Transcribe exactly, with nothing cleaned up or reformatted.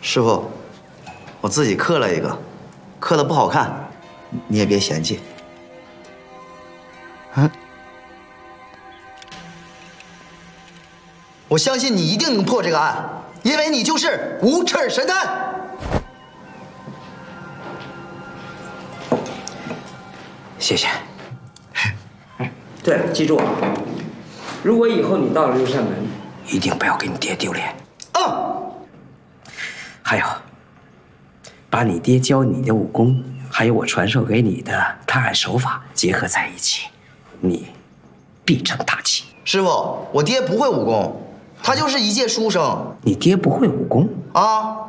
师傅，我自己刻了一个，刻的不好看，你也别嫌弃。嗯，我相信你一定能破这个案，因为你就是无耻神探。 谢谢。对了，记住啊，如果以后你到了六扇门，一定不要给你爹丢脸。 啊！ 还有，把你爹教你的武功，还有我传授给你的探案手法结合在一起，你必成大器。 师傅，我爹不会武功，他就是一介书生。 你爹不会武功啊？